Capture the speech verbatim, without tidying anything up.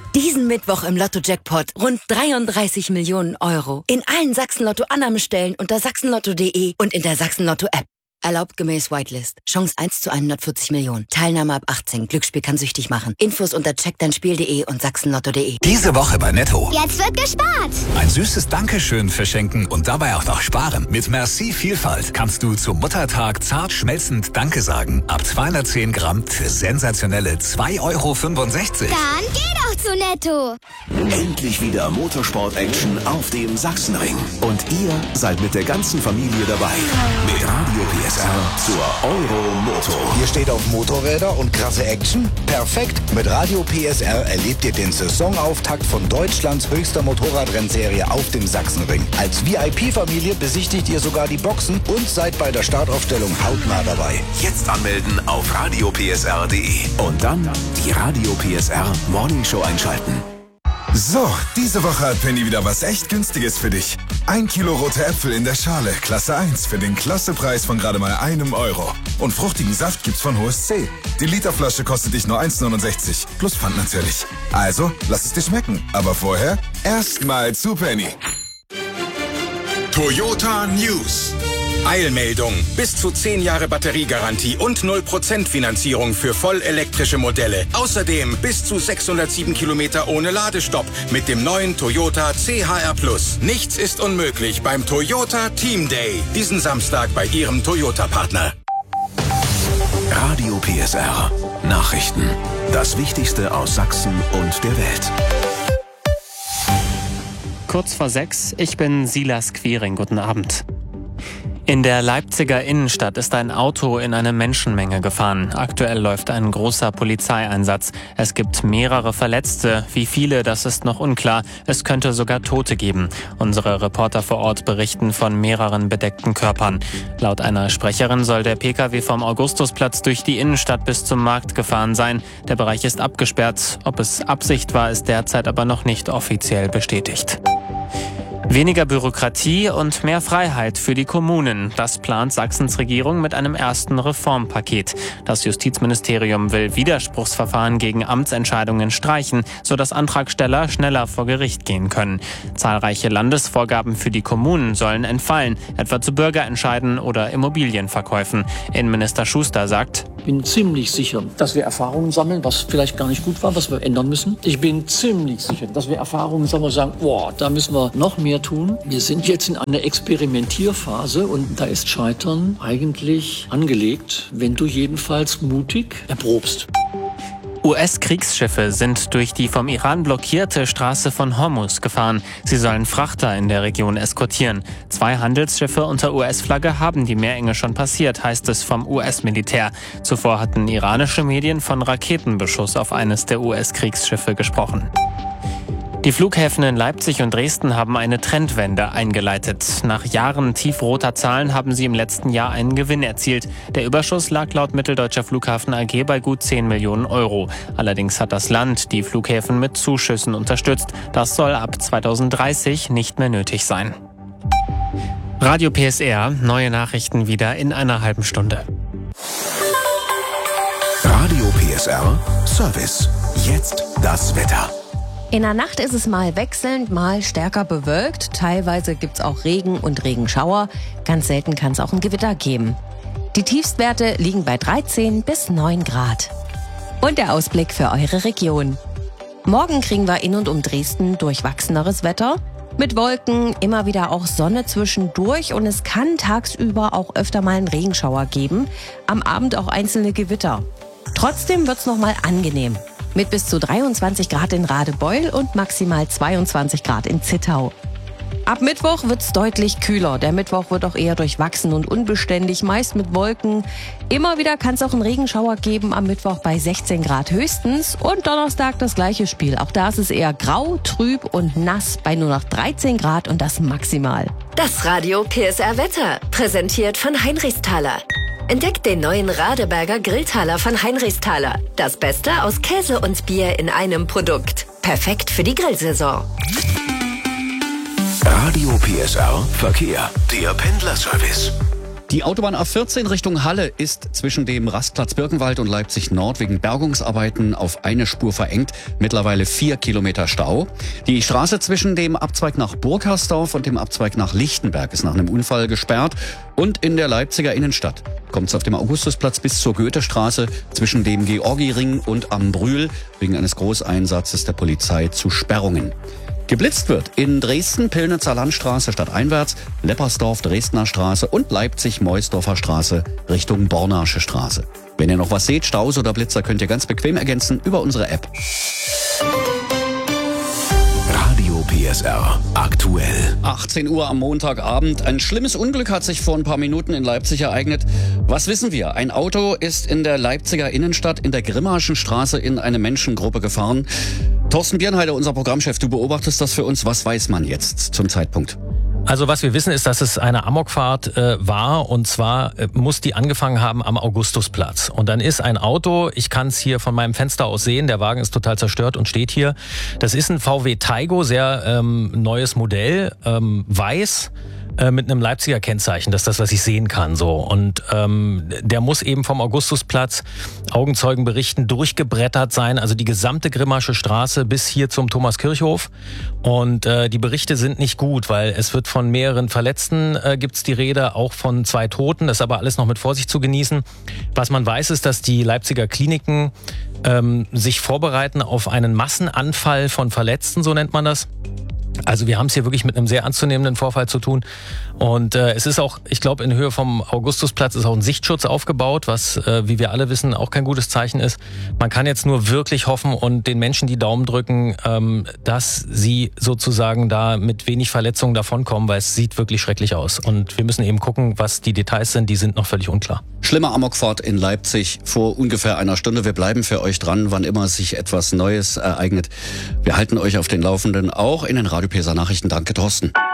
Diesen Mittwoch im Lotto-Jackpot rund dreiunddreißig Millionen Euro. In allen Sachsen-Lotto-Annahmestellen unter sachsenlotto punkt de und in der Sachsen-Lotto-App. Erlaubt gemäß Whitelist. Chance eins zu hundertvierzig Millionen. Teilnahme ab achtzehn. Glücksspiel kann süchtig machen. Infos unter check dein spiel punkt de und sachsenlotto punkt de. Diese Woche bei Netto. Jetzt wird gespart. Ein süßes Dankeschön verschenken und dabei auch noch sparen. Mit Merci Vielfalt kannst du zum Muttertag zart schmelzend Danke sagen. Ab zweihundertzehn Gramm für sensationelle zwei Euro fünfundsechzig. Dann geh doch zu Netto. Endlich wieder Motorsport-Action auf dem Sachsenring. Und ihr seid mit der ganzen Familie dabei. Mit Radio P S R zur Euromoto. Ihr steht auf Motorräder und krasse Action? Perfekt! Mit Radio P S R erlebt ihr den Saisonauftakt von Deutschlands höchster Motorradrennserie auf dem Sachsenring. Als V I P-Familie besichtigt ihr sogar die Boxen und seid bei der Startaufstellung hautnah dabei. Jetzt anmelden auf radio p s r punkt de und dann die Radio P S R Morning Show einschalten. So, diese Woche hat Penny wieder was echt Günstiges für dich. Ein Kilo rote Äpfel in der Schale, Klasse eins, für den Klassepreis von gerade mal einem Euro. Und fruchtigen Saft gibt's von H S C. Die Literflasche kostet dich nur eins neunundsechzig, plus Pfand natürlich. Also, lass es dir schmecken. Aber vorher, erstmal zu Penny. Toyota News. Eilmeldung. Bis zu zehn Jahre Batteriegarantie und null Prozent Finanzierung für vollelektrische Modelle. Außerdem bis zu sechshundertsieben Kilometer ohne Ladestopp mit dem neuen Toyota C H R Plus. Nichts ist unmöglich beim Toyota Team Day. Diesen Samstag bei Ihrem Toyota-Partner. Radio P S R. Nachrichten. Das Wichtigste aus Sachsen und der Welt. Kurz vor sechs, ich bin Silas Quiring. Guten Abend. In der Leipziger Innenstadt ist ein Auto in eine Menschenmenge gefahren. Aktuell läuft ein großer Polizeieinsatz. Es gibt mehrere Verletzte. Wie viele, das ist noch unklar. Es könnte sogar Tote geben. Unsere Reporter vor Ort berichten von mehreren bedeckten Körpern. Laut einer Sprecherin soll der Pkw vom Augustusplatz durch die Innenstadt bis zum Markt gefahren sein. Der Bereich ist abgesperrt. Ob es Absicht war, ist derzeit aber noch nicht offiziell bestätigt. Weniger Bürokratie und mehr Freiheit für die Kommunen. Das plant Sachsens Regierung mit einem ersten Reformpaket. Das Justizministerium will Widerspruchsverfahren gegen Amtsentscheidungen streichen, sodass Antragsteller schneller vor Gericht gehen können. Zahlreiche Landesvorgaben für die Kommunen sollen entfallen, etwa zu Bürgerentscheiden oder Immobilienverkäufen. Innenminister Schuster sagt: Ich bin ziemlich sicher, dass wir Erfahrungen sammeln, was vielleicht gar nicht gut war, was wir ändern müssen. Ich bin ziemlich sicher, dass wir Erfahrungen sammeln und sagen, boah, da müssen wir noch mehr tun. Wir sind jetzt in einer Experimentierphase und da ist Scheitern eigentlich angelegt, wenn du jedenfalls mutig erprobst. U S-Kriegsschiffe sind durch die vom Iran blockierte Straße von Hormuz gefahren. Sie sollen Frachter in der Region eskortieren. Zwei Handelsschiffe unter U S-Flagge haben die Meerenge schon passiert, heißt es vom U S-Militär. Zuvor hatten iranische Medien von Raketenbeschuss auf eines der U S-Kriegsschiffe gesprochen. Die Flughäfen in Leipzig und Dresden haben eine Trendwende eingeleitet. Nach Jahren tiefroter Zahlen haben sie im letzten Jahr einen Gewinn erzielt. Der Überschuss lag laut Mitteldeutscher Flughafen A G bei gut zehn Millionen Euro. Allerdings hat das Land die Flughäfen mit Zuschüssen unterstützt. Das soll ab zweitausenddreißig nicht mehr nötig sein. Radio P S R, neue Nachrichten wieder in einer halben Stunde. Radio P S R Service. Jetzt das Wetter. In der Nacht ist es mal wechselnd, mal stärker bewölkt. Teilweise gibt's auch Regen und Regenschauer. Ganz selten kann es auch ein Gewitter geben. Die Tiefstwerte liegen bei dreizehn bis neun Grad. Und der Ausblick für eure Region. Morgen kriegen wir in und um Dresden durchwachseneres Wetter. Mit Wolken, immer wieder auch Sonne zwischendurch und es kann tagsüber auch öfter mal einen Regenschauer geben. Am Abend auch einzelne Gewitter. Trotzdem wird's noch mal angenehm. Mit bis zu dreiundzwanzig Grad in Radebeul und maximal zweiundzwanzig Grad in Zittau. Ab Mittwoch wird's deutlich kühler. Der Mittwoch wird auch eher durchwachsen und unbeständig, meist mit Wolken. Immer wieder kann es auch einen Regenschauer geben, am Mittwoch bei sechzehn Grad höchstens. Und Donnerstag das gleiche Spiel. Auch da ist es eher grau, trüb und nass bei nur noch dreizehn Grad und das maximal. Das Radio P S R Wetter, präsentiert von Heinrichsthaler. Entdeckt den neuen Radeberger Grilltaler von Heinrichsthaler. Das Beste aus Käse und Bier in einem Produkt. Perfekt für die Grillsaison. Radio P S R Verkehr. Der Pendlerservice. Die Autobahn A vierzehn Richtung Halle ist zwischen dem Rastplatz Birkenwald und Leipzig Nord wegen Bergungsarbeiten auf eine Spur verengt. Mittlerweile vier Kilometer Stau. Die Straße zwischen dem Abzweig nach Burghersdorf und dem Abzweig nach Lichtenberg ist nach einem Unfall gesperrt. Und in der Leipziger Innenstadt kommt es auf dem Augustusplatz bis zur Goethestraße zwischen dem Georgiring und am Brühl wegen eines Großeinsatzes der Polizei zu Sperrungen. Geblitzt wird in Dresden, Pillnitzer Landstraße stadteinwärts, Leppersdorf, Dresdner Straße und Leipzig-Meusdorfer Straße Richtung Bornasche Straße. Wenn ihr noch was seht, Staus oder Blitzer, könnt ihr ganz bequem ergänzen über unsere App. Radio P S R aktuell. achtzehn Uhr am Montagabend. Ein schlimmes Unglück hat sich vor ein paar Minuten in Leipzig ereignet. Was wissen wir? Ein Auto ist in der Leipziger Innenstadt in der Grimmaschen Straße in eine Menschengruppe gefahren. Thorsten Birnheider, unser Programmchef, du beobachtest das für uns. Was weiß man jetzt zum Zeitpunkt? Also was wir wissen ist, dass es eine Amokfahrt äh, war, und zwar äh, muss die angefangen haben am Augustusplatz. Und dann ist ein Auto, ich kann es hier von meinem Fenster aus sehen, der Wagen ist total zerstört und steht hier. Das ist ein V W Taigo, sehr ähm, neues Modell, ähm, weiß, äh, mit einem Leipziger Kennzeichen. Das ist das, was ich sehen kann. So. Und ähm, der muss eben vom Augustusplatz, Augenzeugen berichten, durchgebrettert sein. Also die gesamte Grimmasche Straße bis hier zum Thomaskirchhof. Und äh, die Berichte sind nicht gut, weil es wird von mehreren Verletzten, äh, gibt's die Rede, auch von zwei Toten. Das ist aber alles noch mit Vorsicht zu genießen. Was man weiß, ist, dass die Leipziger Kliniken ähm, sich vorbereiten auf einen Massenanfall von Verletzten, so nennt man das. Also wir haben es hier wirklich mit einem sehr ernstzunehmenden Vorfall zu tun. Und äh, es ist auch, ich glaube, in Höhe vom Augustusplatz ist auch ein Sichtschutz aufgebaut, was, äh, wie wir alle wissen, auch kein gutes Zeichen ist. Man kann jetzt nur wirklich hoffen und den Menschen die Daumen drücken, ähm, dass sie sozusagen da mit wenig Verletzungen davonkommen, weil es sieht wirklich schrecklich aus. Und wir müssen eben gucken, was die Details sind, die sind noch völlig unklar. Schlimme Amokfahrt in Leipzig vor ungefähr einer Stunde. Wir bleiben für euch dran, wann immer sich etwas Neues ereignet. Wir halten euch auf den Laufenden, auch in den Radio P S R Nachrichten. Danke, Thorsten.